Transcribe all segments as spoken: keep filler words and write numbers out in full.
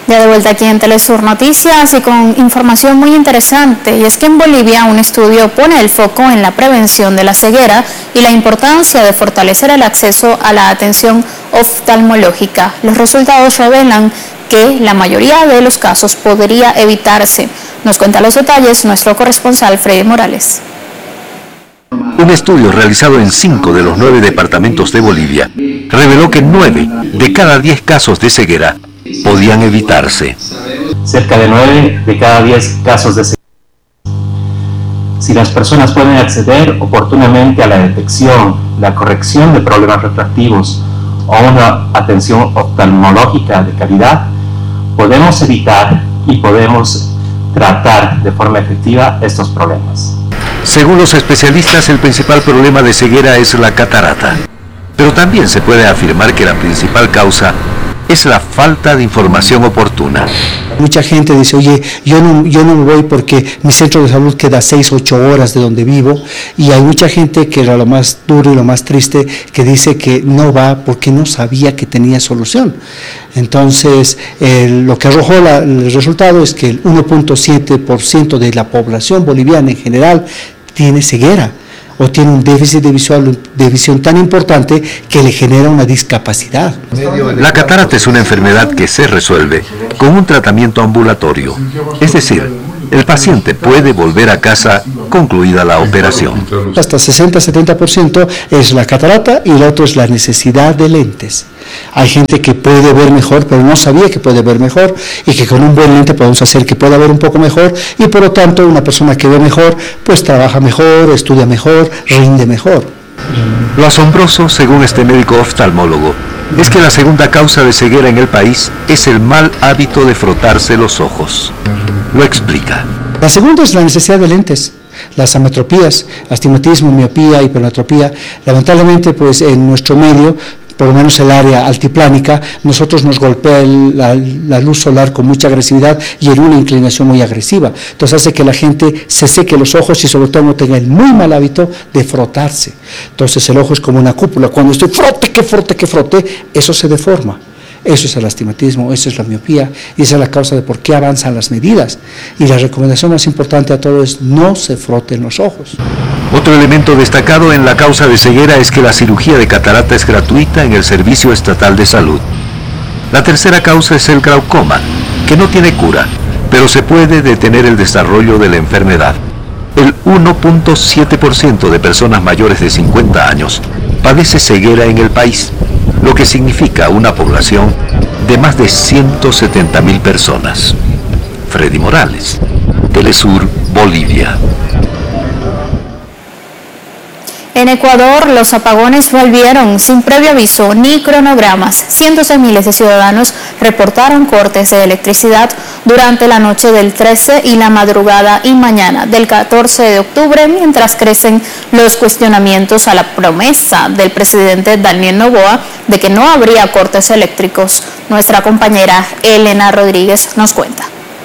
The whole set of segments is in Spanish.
Ya de vuelta aquí en Telesur Noticias y con información muy interesante, y es que en Bolivia un estudio pone el foco en la prevención de la ceguera y la importancia de fortalecer el acceso a la atención oftalmológica. Los resultados revelan que la mayoría de los casos podría evitarse. Nos cuenta los detalles nuestro corresponsal Freddy Morales. Un estudio realizado en cinco de los nueve departamentos de Bolivia reveló que nueve de cada diez casos de ceguera podían evitarse. Cerca de nueve de cada diez casos de ceguera. Si las personas pueden acceder oportunamente a la detección, la corrección de problemas refractivos o una atención oftalmológica de calidad, podemos evitar y podemos tratar de forma efectiva estos problemas. Según los especialistas, el principal problema de ceguera es la catarata, pero también se puede afirmar que la principal causa es la falta de información oportuna. Mucha gente dice, oye, yo no, yo no me voy porque mi centro de salud queda seis, ocho horas de donde vivo, y hay mucha gente que era lo más duro y lo más triste, que dice que no va porque no sabía que tenía solución. Entonces, eh, lo que arrojó la, el resultado es que el uno punto siete por ciento de la población boliviana en general tiene ceguera, o tiene un déficit de, visual, de visión tan importante que le genera una discapacidad. La catarata es una enfermedad que se resuelve con un tratamiento ambulatorio, es decir, el paciente puede volver a casa concluida la operación. Hasta sesenta a setenta por ciento es la catarata y el otro es la necesidad de lentes. Hay gente que puede ver mejor, pero no sabía que puede ver mejor, y que con un buen lente podemos hacer que pueda ver un poco mejor, y por lo tanto una persona que ve mejor, pues trabaja mejor, estudia mejor, rinde mejor. Lo asombroso, según este médico oftalmólogo, es que la segunda causa de ceguera en el país es el mal hábito de frotarse los ojos. Lo explica. La segunda es la necesidad de lentes. Las ametropías, astigmatismo, miopía, hipermetropía. Lamentablemente, pues en nuestro medio, por lo menos el área altiplánica, nosotros nos golpea el, la, la luz solar con mucha agresividad y en una inclinación muy agresiva. Entonces hace que la gente se seque los ojos y sobre todo no tenga el muy mal hábito de frotarse. Entonces el ojo es como una cúpula. Cuando estoy frote, que frote, que frote, eso se deforma. Eso es el astigmatismo, eso es la miopía, y esa es la causa de por qué avanzan las medidas. Y la recomendación más importante a todo es no se froten los ojos. Otro elemento destacado en la causa de ceguera es que la cirugía de catarata es gratuita en el Servicio Estatal de Salud. La tercera causa es el glaucoma, que no tiene cura, pero se puede detener el desarrollo de la enfermedad. El uno punto siete por ciento de personas mayores de cincuenta años padece ceguera en el país, lo que significa una población de más de ciento setenta mil personas. Freddy Morales, Telesur, Bolivia. En Ecuador, los apagones volvieron sin previo aviso ni cronogramas. Cientos de miles de ciudadanos reportaron cortes de electricidad durante la noche del trece y la madrugada y mañana del catorce de octubre, mientras crecen los cuestionamientos a la promesa del presidente Daniel Noboa de que no habría cortes eléctricos. Nuestra compañera Elena Rodríguez nos cuenta.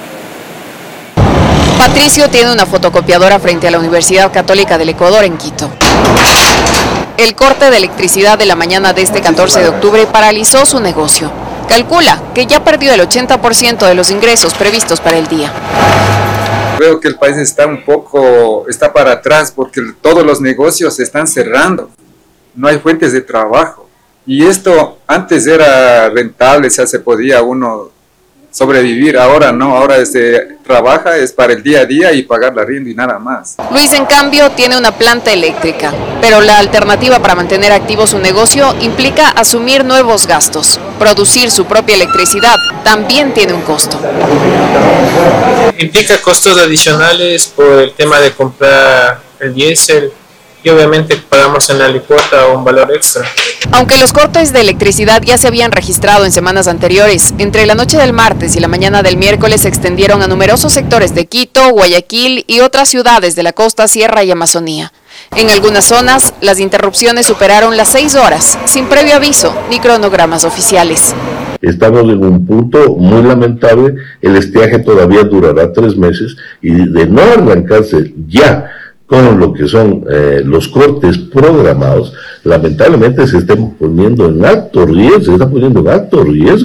Patricio tiene una fotocopiadora frente a la Universidad Católica del Ecuador en Quito. El corte de electricidad de la mañana de este catorce de octubre paralizó su negocio. Calcula que ya perdió el ochenta por ciento de los ingresos previstos para el día. Veo que el país está un poco, está para atrás porque todos los negocios se están cerrando. No hay fuentes de trabajo. Y esto antes era rentable, o sea, se podía uno sobrevivir, ahora no, ahora se trabaja es para el día a día y pagar la arriendo y nada más. Luis, en cambio, tiene una planta eléctrica, pero la alternativa para mantener activo su negocio implica asumir nuevos gastos. Producir su propia electricidad también tiene un costo. Implica costos adicionales por el tema de comprar el diésel, y obviamente pagamos en la alícuota un valor extra. Aunque los cortes de electricidad ya se habían registrado en semanas anteriores, entre la noche del martes y la mañana del miércoles se extendieron a numerosos sectores de Quito, Guayaquil y otras ciudades de la costa, sierra y Amazonía. En algunas zonas, las interrupciones superaron las seis horas, sin previo aviso ni cronogramas oficiales. Estamos en un punto muy lamentable, el estiaje todavía durará tres meses y de no arrancarse ya con lo que son eh, los cortes programados, lamentablemente se está poniendo en alto riesgo, se está poniendo en alto riesgo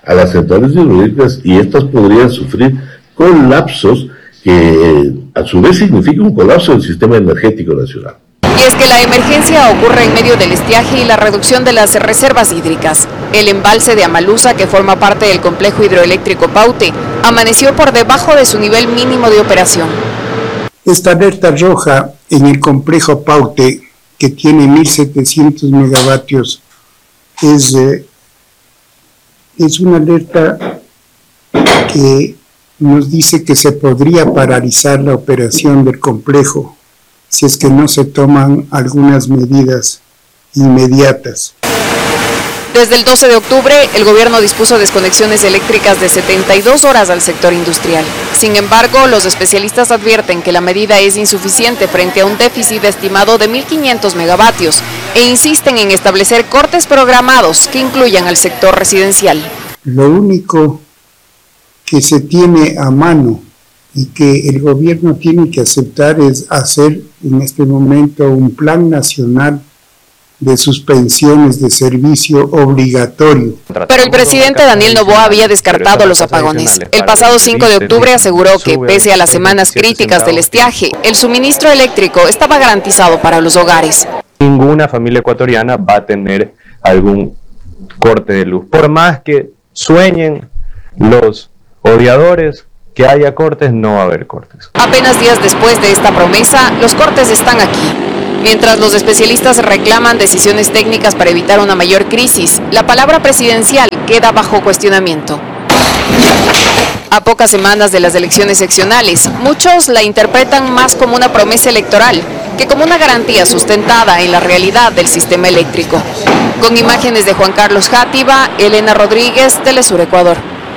a las centrales hidroeléctricas y estas podrían sufrir colapsos que a su vez significa un colapso del sistema energético nacional. Y es que la emergencia ocurre en medio del estiaje y la reducción de las reservas hídricas. El embalse de Amalusa, que forma parte del complejo hidroeléctrico Paute, amaneció por debajo de su nivel mínimo de operación. Esta alerta roja en el complejo Paute, que tiene mil setecientos megavatios, es, eh, es una alerta que nos dice que se podría paralizar la operación del complejo si es que no se toman algunas medidas inmediatas. Desde el doce de octubre, el gobierno dispuso desconexiones eléctricas de setenta y dos horas al sector industrial. Sin embargo, los especialistas advierten que la medida es insuficiente frente a un déficit estimado de mil quinientos megavatios e insisten en establecer cortes programados que incluyan al sector residencial. Lo único que se tiene a mano y que el gobierno tiene que aceptar es hacer en este momento un plan nacional de suspensiones de servicio obligatorio. Pero el presidente Daniel Noboa había descartado los apagones. El pasado cinco de octubre aseguró que, pese a las semanas críticas del estiaje, el suministro eléctrico estaba garantizado para los hogares. Ninguna familia ecuatoriana va a tener algún corte de luz. Por más que sueñen los odiadores que haya cortes, no va a haber cortes. Apenas días después de esta promesa, los cortes están aquí. Mientras los especialistas reclaman decisiones técnicas para evitar una mayor crisis, la palabra presidencial queda bajo cuestionamiento. A pocas semanas de las elecciones seccionales, muchos la interpretan más como una promesa electoral que como una garantía sustentada en la realidad del sistema eléctrico. Con imágenes de Juan Carlos Játiva, Elena Rodríguez, Telesur Ecuador.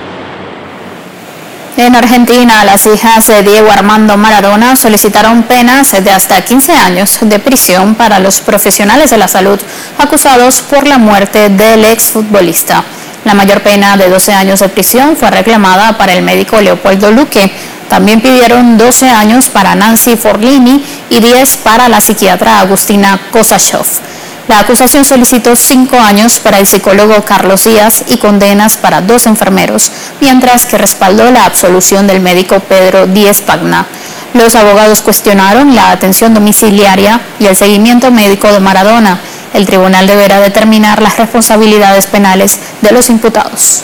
En Argentina, las hijas de Diego Armando Maradona solicitaron penas de hasta quince años de prisión para los profesionales de la salud acusados por la muerte del exfutbolista. La mayor pena de doce años de prisión fue reclamada para el médico Leopoldo Luque. También pidieron doce años para Nancy Forlini y diez para la psiquiatra Agustina Kosachov. La acusación solicitó cinco años para el psicólogo Carlos Díaz y condenas para dos enfermeros, mientras que respaldó la absolución del médico Pedro Díez Pagna. Los abogados cuestionaron la atención domiciliaria y el seguimiento médico de Maradona. El tribunal deberá determinar las responsabilidades penales de los imputados.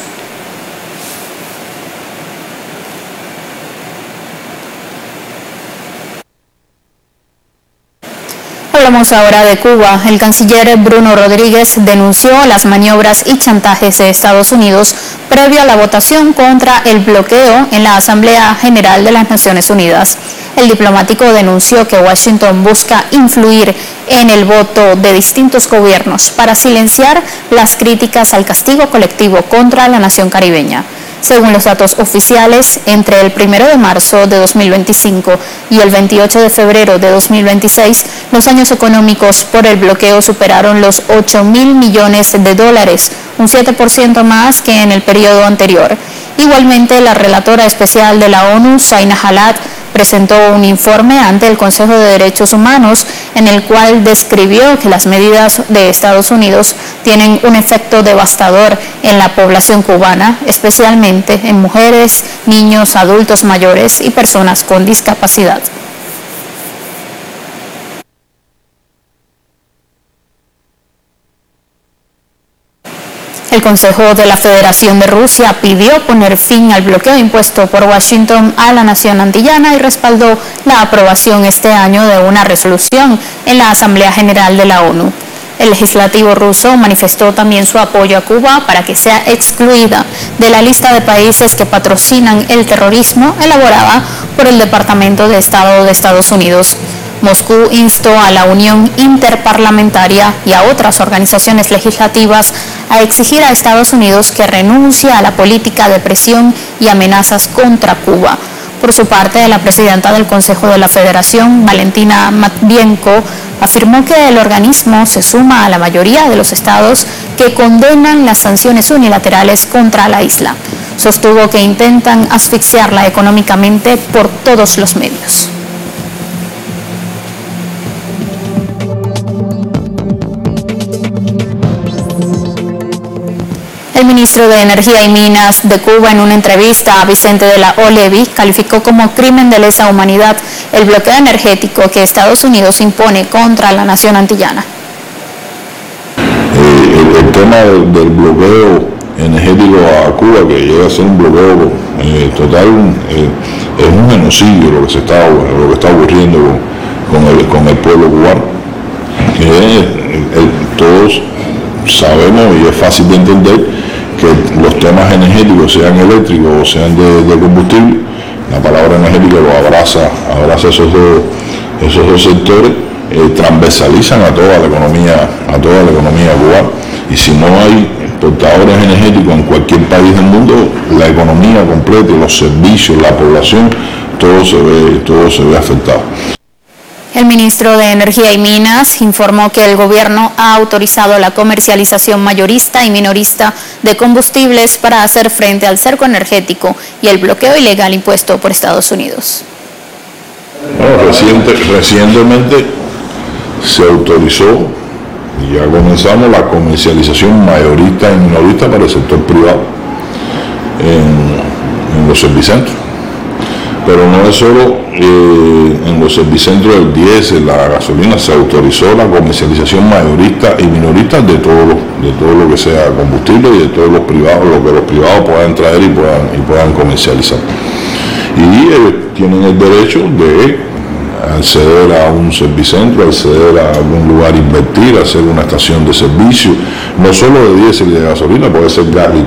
Hablamos ahora de Cuba. El canciller Bruno Rodríguez denunció las maniobras y chantajes de Estados Unidos previo a la votación contra el bloqueo en la Asamblea General de las Naciones Unidas. El diplomático denunció que Washington busca influir en el voto de distintos gobiernos para silenciar las críticas al castigo colectivo contra la nación caribeña. Según los datos oficiales, entre el primero de marzo de dos mil veinticinco y el veintiocho de febrero de dos mil veintiséis, los daños económicos por el bloqueo superaron los ocho mil millones de dólares, un siete por ciento más que en el periodo anterior. Igualmente, la relatora especial de la ONU, Zaina Halat, presentó un informe ante el Consejo de Derechos Humanos en el cual describió que las medidas de Estados Unidos tienen un efecto devastador en la población cubana, especialmente en mujeres, niños, adultos mayores y personas con discapacidad. El Consejo de la Federación de Rusia pidió poner fin al bloqueo impuesto por Washington a la nación antillana y respaldó la aprobación este año de una resolución en la Asamblea General de la ONU. El legislativo ruso manifestó también su apoyo a Cuba para que sea excluida de la lista de países que patrocinan el terrorismo elaborada por el Departamento de Estado de Estados Unidos. Moscú instó a la Unión Interparlamentaria y a otras organizaciones legislativas a exigir a Estados Unidos que renuncie a la política de presión y amenazas contra Cuba. Por su parte, la presidenta del Consejo de la Federación, Valentina Matvienko, afirmó que el organismo se suma a la mayoría de los estados que condenan las sanciones unilaterales contra la isla. Sostuvo que intentan asfixiarla económicamente por todos los medios. El ministro de Energía y Minas de Cuba, en una entrevista a Vicente de la Olevi, calificó como crimen de lesa humanidad el bloqueo energético que Estados Unidos impone contra la nación antillana. Eh, el, el tema del, del bloqueo energético a Cuba, que llega a ser un bloqueo eh, total, eh, es un genocidio lo que se está, lo que está ocurriendo con, con, el, con el pueblo cubano. Eh, el, todos sabemos y es fácil de entender que los temas energéticos, sean eléctricos o sean de, de combustible, la palabra energética lo abraza, abraza esos dos, esos dos sectores, eh, transversalizan a toda la economía, a toda la economía cubana. Y si no hay portadores energéticos en cualquier país del mundo, la economía completa, los servicios, la población, todo se ve, todo se ve afectado. El ministro de Energía y Minas informó que el gobierno ha autorizado la comercialización mayorista y minorista de combustibles para hacer frente al cerco energético y el bloqueo ilegal impuesto por Estados Unidos. Bueno, reciente, recientemente se autorizó y ya comenzamos la comercialización mayorista y minorista para el sector privado en, en los servicentros. Pero no es solo eh, en los servicentros del diésel, la gasolina, se autorizó la comercialización mayorista y minorista de todo lo, de todo lo que sea combustible y de todos los privados, lo que los privados puedan traer y puedan, y puedan comercializar. Y ellos tienen el derecho de acceder a un servicentro, acceder a algún lugar, invertir, hacer una estación de servicio, no solo de diésel y de gasolina, puede ser gas